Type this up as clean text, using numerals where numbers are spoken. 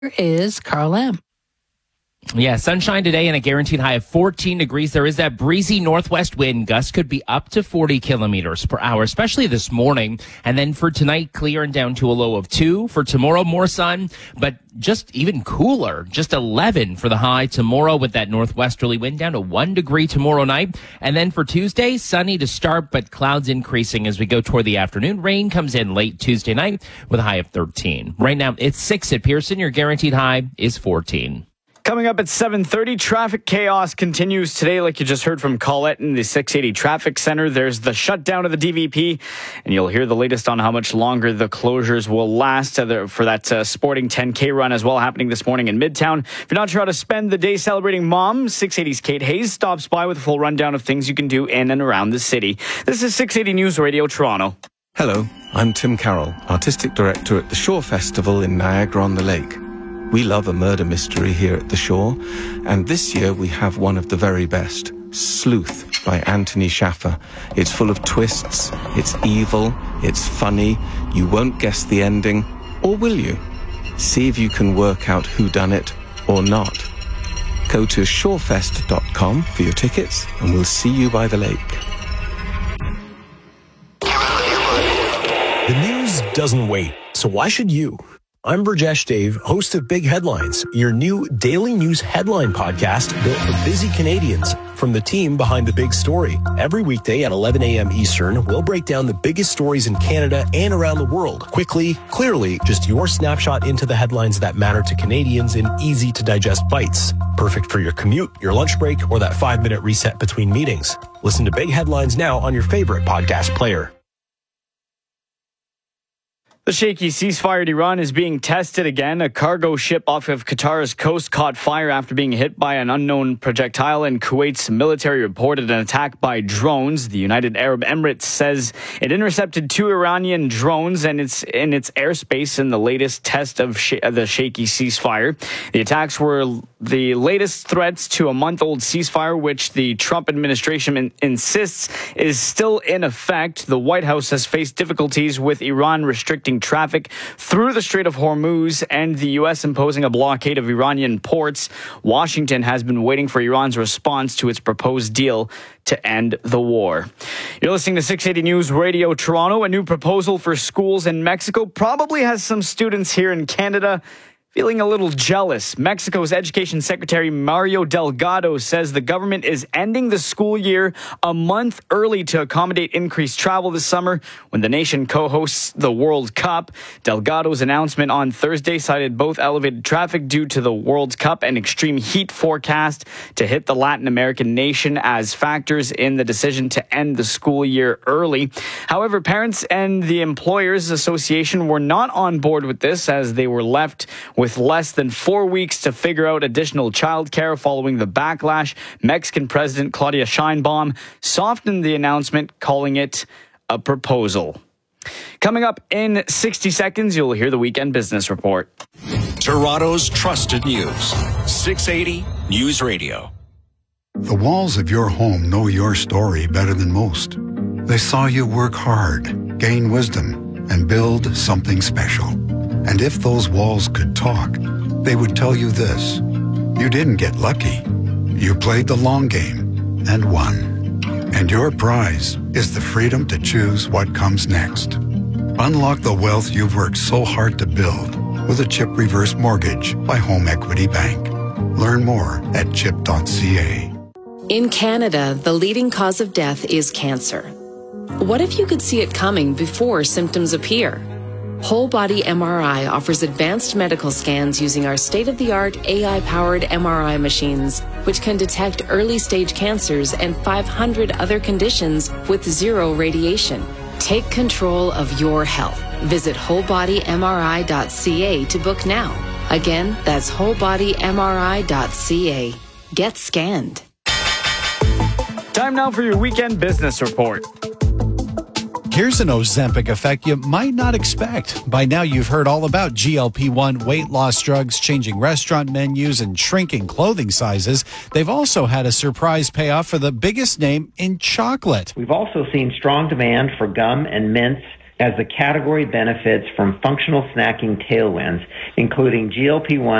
is Carl Lamb. Yeah, sunshine today and a guaranteed high of 14 degrees. There is that breezy northwest wind. Gusts could be up to 40 kilometers per hour, especially this morning. And then for tonight, clear and down to a low of 2. For tomorrow, more sun, but just even cooler. Just 11 for the high tomorrow with that northwesterly wind, down to 1 degree tomorrow night. And then for Tuesday, sunny to start, but clouds increasing as we go toward the afternoon. Rain comes in late Tuesday night with a high of 13. Right now, it's 6 at Pearson. Your guaranteed high is 14. Coming up at 7:30, traffic chaos continues today, like you just heard from Colette in the 680 Traffic Center. There's the shutdown of the DVP, and you'll hear the latest on how much longer the closures will last for that sporting 10K run as well, happening this morning in Midtown. If you're not sure how to spend the day celebrating Mom, 680's Kate Hayes stops by with a full rundown of things you can do in and around the city. This is 680 News Radio Toronto. Hello, I'm Tim Carroll, Artistic Director at the Shore Festival in Niagara-on-the-Lake. We love a murder mystery here at the Shore, and this year we have one of the very best, Sleuth by Anthony Shaffer. It's full of twists, it's evil, it's funny, you won't guess the ending, or will you? See if you can work out who done it or not. Go to shorefest.com for your tickets, and we'll see you by the lake. The news doesn't wait, so why should you? I'm Burjesh Dave, host of Big Headlines, your new daily news headline podcast built for busy Canadians. From the team behind the big story. Every weekday at 11 a.m. Eastern, we'll break down the biggest stories in Canada and around the world. Quickly, clearly, just your snapshot into the headlines that matter to Canadians in easy-to-digest bites. Perfect for your commute, your lunch break, or that 5-minute reset between meetings. Listen to Big Headlines now on your favorite podcast player. The shaky ceasefire in Iran is being tested again. A cargo ship off of Qatar's coast caught fire after being hit by an unknown projectile, and Kuwait's military reported an attack by drones. The United Arab Emirates says it intercepted 2 Iranian drones and it's in its airspace in the latest test of the shaky ceasefire. The attacks were the latest threats to a month-old ceasefire, which the Trump administration insists is still in effect. The White House has faced difficulties with Iran restricting traffic through the Strait of Hormuz and the U.S. imposing a blockade of Iranian ports. Washington has been waiting for Iran's response to its proposed deal to end the war. You're listening to 680 News Radio Toronto. A new proposal for schools in Mexico probably has some students here in Canada feeling a little jealous. Mexico's Education Secretary Mario Delgado says the government is ending the school year a month early to accommodate increased travel this summer when the nation co-hosts the World Cup. Delgado's announcement on Thursday cited both elevated traffic due to the World Cup and extreme heat forecast to hit the Latin American nation as factors in the decision to end the school year early. However, parents and the Employers Association were not on board with this, as they were left with less than 4 weeks to figure out additional childcare following the backlash. Mexican President Claudia Sheinbaum softened the announcement, calling it a proposal. Coming up in 60 seconds, you'll hear the Weekend Business Report. Toronto's trusted news, 680 News Radio. The walls of your home know your story better than most. They saw you work hard, gain wisdom, and build something special. And if those walls could talk, they would tell you this: you didn't get lucky. You played the long game and won. And your prize is the freedom to choose what comes next. Unlock the wealth you've worked so hard to build with a CHIP Reverse Mortgage by Home Equity Bank. Learn more at chip.ca. In Canada, the leading cause of death is cancer. What if you could see it coming before symptoms appear? Whole Body MRI offers advanced medical scans using our state-of-the-art AI-powered MRI machines, which can detect early-stage cancers and 500 other conditions with zero radiation. Take control of your health. Visit wholebodymri.ca to book now. Again, that's wholebodymri.ca. Get scanned. Time now for your Weekend Business Report. Here's an Ozempic effect you might not expect. By now, you've heard all about GLP-1 weight loss drugs, changing restaurant menus, and shrinking clothing sizes. They've also had a surprise payoff for the biggest name in chocolate. We've also seen strong demand for gum and mints as the category benefits from functional snacking tailwinds, including GLP-1